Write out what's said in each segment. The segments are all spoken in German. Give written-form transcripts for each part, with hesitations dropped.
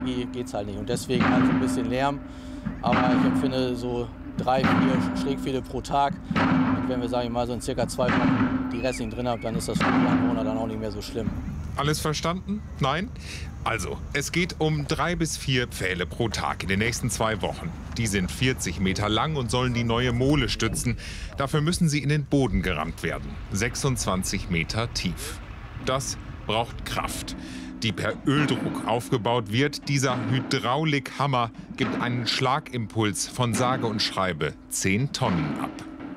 geht es halt nicht. Und deswegen halt so ein bisschen Lärm. Aber ich empfinde so 3, 4 Schrägfehle pro Tag. Und wenn wir, sage ich mal, so in circa 2 Wochen die restlichen drin haben, dann ist das für die Anwohner dann auch nicht mehr so schlimm. Alles verstanden? Nein? Also, es geht um 3 bis 4 Pfähle pro Tag in den nächsten 2 Wochen. Die sind 40 Meter lang und sollen die neue Mole stützen. Dafür müssen sie in den Boden gerammt werden. 26 Meter tief. Das braucht Kraft, die per Öldruck aufgebaut wird. Dieser Hydraulikhammer gibt einen Schlagimpuls von sage und schreibe 10 Tonnen ab.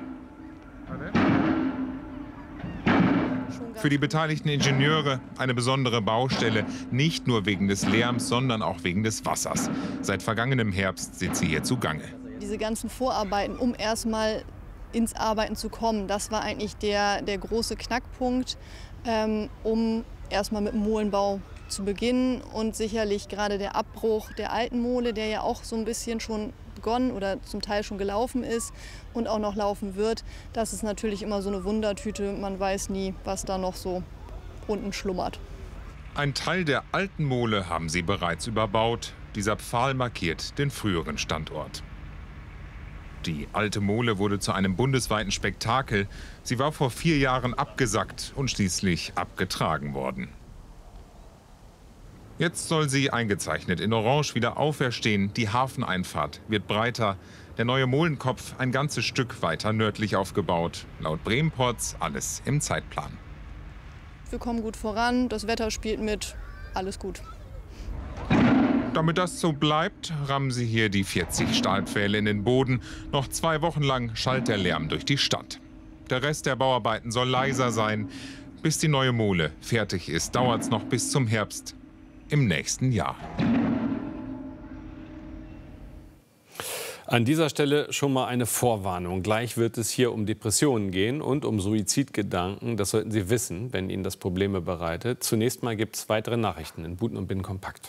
Für die beteiligten Ingenieure eine besondere Baustelle, nicht nur wegen des Lärms, sondern auch wegen des Wassers. Seit vergangenem Herbst sind sie hier zugange. Diese ganzen Vorarbeiten, um erstmal ins Arbeiten zu kommen, das war eigentlich der große Knackpunkt, um erstmal mit dem Molenbau zu beginnen. Und sicherlich gerade der Abbruch der alten Mole, der ja auch so ein bisschen schon begonnen oder zum Teil schon gelaufen ist und auch noch laufen wird. Das ist natürlich immer so eine Wundertüte. Man weiß nie, was da noch so unten schlummert. Ein Teil der alten Mole haben sie bereits überbaut. Dieser Pfahl markiert den früheren Standort. Die alte Mole wurde zu einem bundesweiten Spektakel. Sie war vor 4 Jahren abgesackt und schließlich abgetragen worden. Jetzt soll sie eingezeichnet in Orange wieder auferstehen. Die Hafeneinfahrt wird breiter. Der neue Molenkopf ein ganzes Stück weiter nördlich aufgebaut. Laut Bremenports alles im Zeitplan. Wir kommen gut voran, das Wetter spielt mit, alles gut. Damit das so bleibt, rammen sie hier die 40 Stahlpfähle in den Boden. Noch 2 Wochen lang schallt der Lärm durch die Stadt. Der Rest der Bauarbeiten soll leiser sein. Bis die neue Mole fertig ist, dauert es noch bis zum Herbst im nächsten Jahr. An dieser Stelle schon mal eine Vorwarnung. Gleich wird es hier um Depressionen gehen und um Suizidgedanken. Das sollten Sie wissen, wenn Ihnen das Probleme bereitet. Zunächst mal gibt es weitere Nachrichten in Buten und Bin kompakt.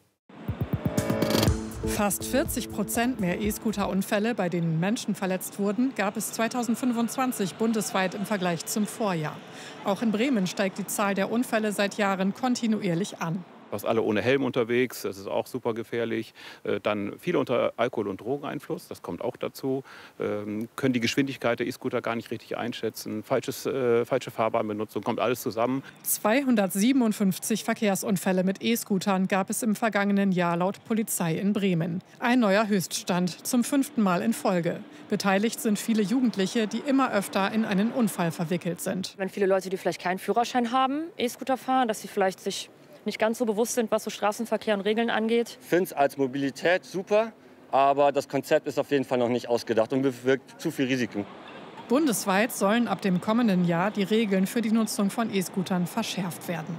Fast 40% mehr E-Scooter-Unfälle, bei denen Menschen verletzt wurden, gab es 2025 bundesweit im Vergleich zum Vorjahr. Auch in Bremen steigt die Zahl der Unfälle seit Jahren kontinuierlich an. Fast alle ohne Helm unterwegs, das ist auch super gefährlich. Dann viele unter Alkohol- und Drogeneinfluss, das kommt auch dazu. Können die Geschwindigkeit der E-Scooter gar nicht richtig einschätzen. Falsche Fahrbahnbenutzung, kommt alles zusammen. 257 Verkehrsunfälle mit E-Scootern gab es im vergangenen Jahr laut Polizei in Bremen. Ein neuer Höchststand, zum 5. Mal in Folge. Beteiligt sind viele Jugendliche, die immer öfter in einen Unfall verwickelt sind. Wenn viele Leute, die vielleicht keinen Führerschein haben, E-Scooter fahren, dass sie vielleicht sich nicht ganz so bewusst sind, was so Straßenverkehr und Regeln angeht. Ich finde es als Mobilität super, aber das Konzept ist auf jeden Fall noch nicht ausgedacht und bewirkt zu viel Risiken. Bundesweit sollen ab dem kommenden Jahr die Regeln für die Nutzung von E-Scootern verschärft werden.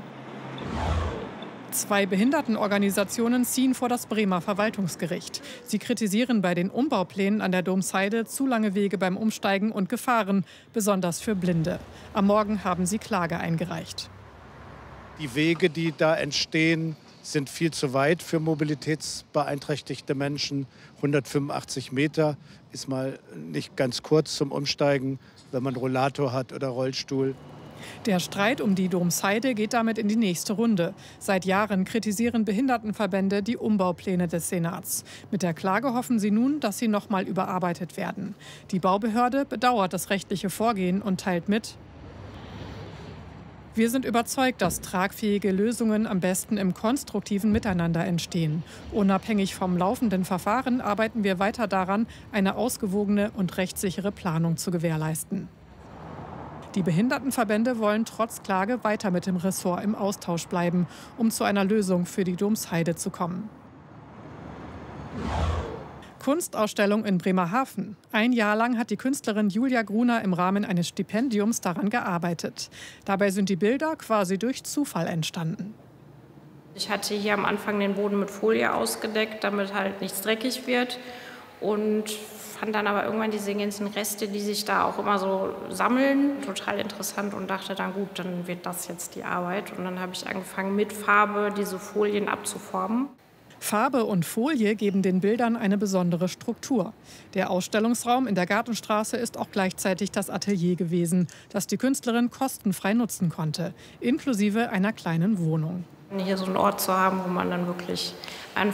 2 Behindertenorganisationen ziehen vor das Bremer Verwaltungsgericht. Sie kritisieren bei den Umbauplänen an der Domsheide zu lange Wege beim Umsteigen und Gefahren, besonders für Blinde. Am Morgen haben sie Klage eingereicht. Die Wege, die da entstehen, sind viel zu weit für mobilitätsbeeinträchtigte Menschen. 185 Meter ist mal nicht ganz kurz zum Umsteigen, wenn man Rollator hat oder Rollstuhl. Der Streit um die Domsheide geht damit in die nächste Runde. Seit Jahren kritisieren Behindertenverbände die Umbaupläne des Senats. Mit der Klage hoffen sie nun, dass sie noch mal überarbeitet werden. Die Baubehörde bedauert das rechtliche Vorgehen und teilt mit: Wir sind überzeugt, dass tragfähige Lösungen am besten im konstruktiven Miteinander entstehen. Unabhängig vom laufenden Verfahren arbeiten wir weiter daran, eine ausgewogene und rechtssichere Planung zu gewährleisten. Die Behindertenverbände wollen trotz Klage weiter mit dem Ressort im Austausch bleiben, um zu einer Lösung für die Domsheide zu kommen. Kunstausstellung in Bremerhaven. Ein Jahr lang hat die Künstlerin Julia Gruner im Rahmen eines Stipendiums daran gearbeitet. Dabei sind die Bilder quasi durch Zufall entstanden. Ich hatte hier am Anfang den Boden mit Folie ausgedeckt, damit halt nichts dreckig wird. Und fand dann aber irgendwann diese ganzen Reste, die sich da auch immer so sammeln, total interessant und dachte dann, gut, dann wird das jetzt die Arbeit. Und dann habe ich angefangen, mit Farbe diese Folien abzuformen. Farbe und Folie geben den Bildern eine besondere Struktur. Der Ausstellungsraum in der Gartenstraße ist auch gleichzeitig das Atelier gewesen, das die Künstlerin kostenfrei nutzen konnte, inklusive einer kleinen Wohnung. Hier so einen Ort zu haben, wo man dann wirklich einen